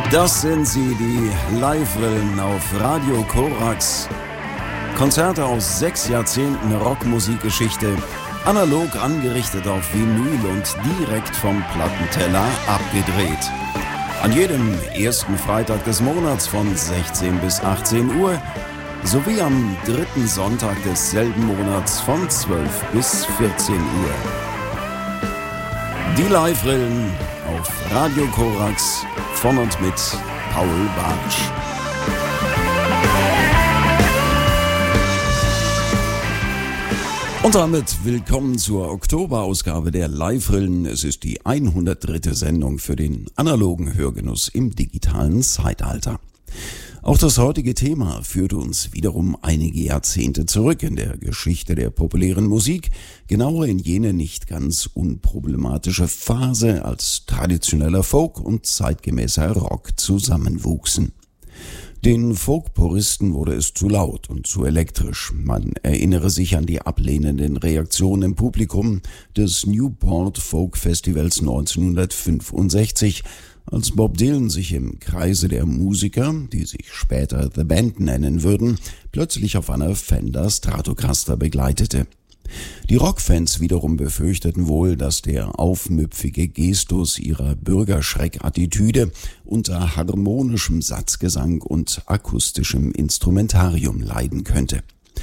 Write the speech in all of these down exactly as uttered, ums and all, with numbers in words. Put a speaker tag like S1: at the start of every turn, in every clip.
S1: Das sind sie, die Live-Rillen auf Radio Korax. Konzerte aus sechs Jahrzehnten Rockmusikgeschichte, analog angerichtet auf Vinyl und direkt vom Plattenteller abgedreht. An jedem ersten Freitag des Monats von sechzehn bis achtzehn Uhr sowie am dritten Sonntag desselben Monats von zwölf bis vierzehn Uhr. Die Live-Rillen auf Radio Korax von und mit Paul Bartsch. Und damit willkommen zur Oktoberausgabe der Live-Rillen. Es ist die hundertdritte Sendung für den analogen Hörgenuss im digitalen Zeitalter. Auch das heutige Thema führt uns wiederum einige Jahrzehnte zurück in der Geschichte der populären Musik, genauer in jene nicht ganz unproblematische Phase, als traditioneller Folk und zeitgemäßer Rock zusammenwuchsen. Den Folk-Puristen wurde es zu laut und zu elektrisch. Man erinnere sich an die ablehnenden Reaktionen im Publikum des Newport Folk Festivals neunzehnhundertfünfundsechzig, als Bob Dylan sich im Kreise der Musiker, die sich später The Band nennen würden, plötzlich auf einer Fender Stratocaster begleitete. Die Rockfans wiederum befürchteten wohl, dass der aufmüpfige Gestus ihrer Bürgerschreck-Attitüde unter harmonischem Satzgesang und akustischem Instrumentarium leiden könnte.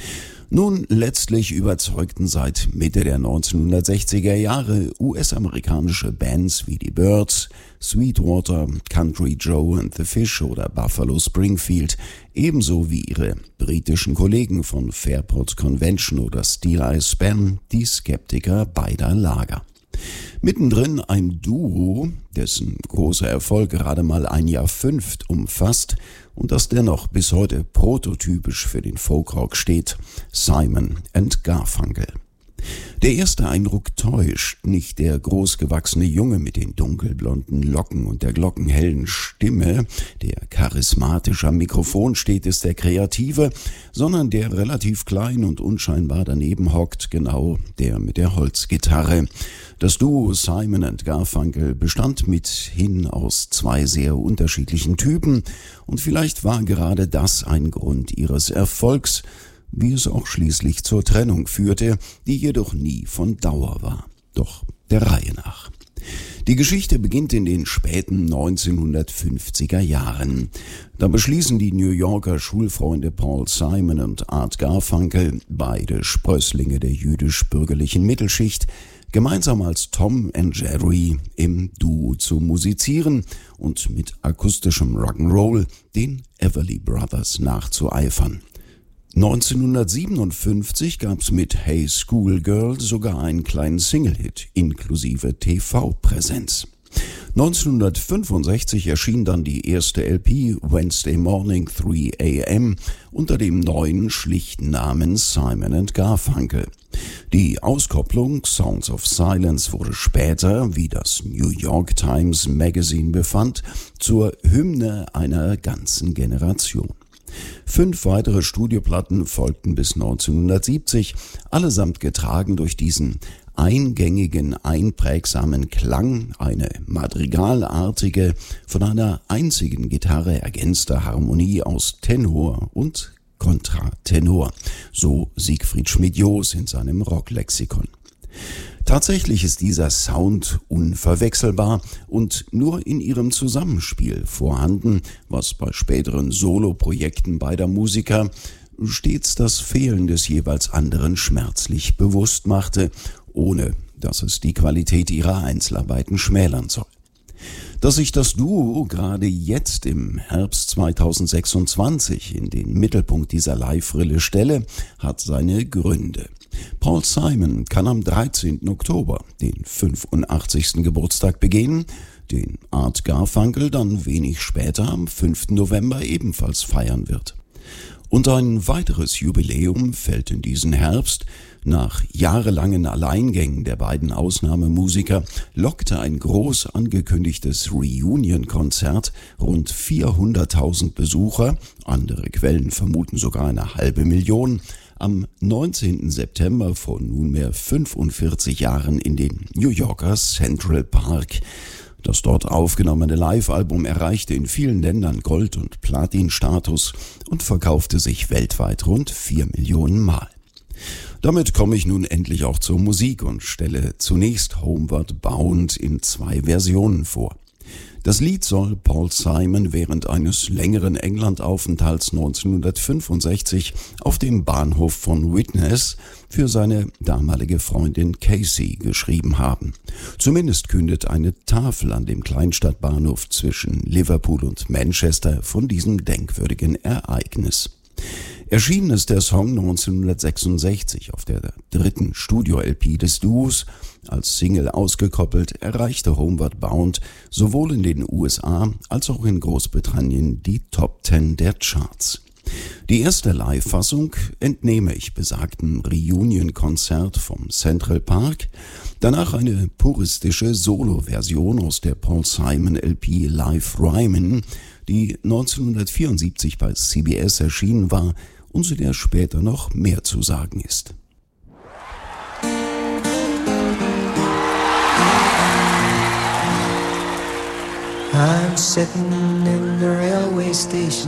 S1: Nun, letztlich überzeugten seit Mitte der neunzehnhundertsechziger Jahre U S-amerikanische Bands wie die Byrds, Sweetwater, Country Joe and the Fish oder Buffalo Springfield, ebenso wie ihre britischen Kollegen von Fairport Convention oder Steel Eye Span, die Skeptiker beider Lager. Mittendrin ein Duo, dessen großer Erfolg gerade mal ein Jahr fünft umfasst und das dennoch bis heute prototypisch für den Folkrock steht: Simon and Garfunkel. Der erste Eindruck täuscht, nicht der großgewachsene Junge mit den dunkelblonden Locken und der glockenhellen Stimme, der charismatisch am Mikrofon steht, ist der Kreative, sondern der relativ klein und unscheinbar daneben hockt, genau der mit der Holzgitarre. Das Duo Simon and Garfunkel bestand mithin aus zwei sehr unterschiedlichen Typen und vielleicht war gerade das ein Grund ihres Erfolgs, wie es auch schließlich zur Trennung führte, die jedoch nie von Dauer war. Doch der Reihe nach. Die Geschichte beginnt in den späten neunzehnhundertfünfziger Jahren. Da beschließen die New Yorker Schulfreunde Paul Simon und Art Garfunkel, beide Sprösslinge der jüdisch-bürgerlichen Mittelschicht, gemeinsam als Tom and Jerry im Duo zu musizieren und mit akustischem Rock'n'Roll den Everly Brothers nachzueifern. neunzehnhundertsiebenundfünfzig gab's mit Hey Schoolgirl sogar einen kleinen Single-Hit inklusive T V-Präsenz. neunzehnhundertfünfundsechzig erschien dann die erste L P Wednesday Morning drei a m unter dem neuen schlichten Namen Simon and Garfunkel. Die Auskopplung Sounds of Silence wurde später, wie das New York Times Magazine befand, zur Hymne einer ganzen Generation. Fünf weitere Studioplatten folgten bis neunzehnhundertsiebzig, allesamt getragen durch diesen eingängigen, einprägsamen Klang, eine madrigalartige, von einer einzigen Gitarre ergänzte Harmonie aus Tenor und Kontratenor, so Siegfried Schmidt-Joos in seinem Rocklexikon. Tatsächlich ist dieser Sound unverwechselbar und nur in ihrem Zusammenspiel vorhanden, was bei späteren Soloprojekten beider Musiker stets das Fehlen des jeweils anderen schmerzlich bewusst machte, ohne dass es die Qualität ihrer Einzelarbeiten schmälern soll. Dass sich das Duo gerade jetzt im Herbst zweitausendsechsundzwanzig in den Mittelpunkt dieser Live-Rille stelle, hat seine Gründe. Paul Simon kann am dreizehnten Oktober den fünfundachtzigsten Geburtstag begehen, den Art Garfunkel dann wenig später am fünften November ebenfalls feiern wird. Und ein weiteres Jubiläum fällt in diesen Herbst. Nach jahrelangen Alleingängen der beiden Ausnahmemusiker lockte ein groß angekündigtes Reunion-Konzert rund vierhunderttausend Besucher, andere Quellen vermuten sogar eine halbe Million, am neunzehnten September vor nunmehr fünfundvierzig Jahren in den New Yorker Central Park. Das dort aufgenommene Live-Album erreichte in vielen Ländern Gold- und Platin-Status und verkaufte sich weltweit rund vier Millionen Mal. Damit komme ich nun endlich auch zur Musik und stelle zunächst Homeward Bound in zwei Versionen vor. Das Lied soll Paul Simon während eines längeren Englandaufenthalts neunzehnhundertfünfundsechzig auf dem Bahnhof von Widnes für seine damalige Freundin Casey geschrieben haben. Zumindest kündet eine Tafel an dem Kleinstadtbahnhof zwischen Liverpool und Manchester von diesem denkwürdigen Ereignis. Erschienen ist der Song neunzehnhundertsechsundsechzig auf der dritten Studio-L P des Duos. Als Single ausgekoppelt erreichte Homeward Bound sowohl in den U S A als auch in Großbritannien die Top Ten der Charts. Die erste Live-Fassung entnehme ich besagtem Reunion-Konzert vom Central Park, danach eine puristische Solo-Version aus der Paul Simon L P Live Ryman, die neunzehnhundertvierundsiebzig bei C B S erschienen war und zu der später noch mehr zu sagen ist.
S2: I'm sitting in the railway station.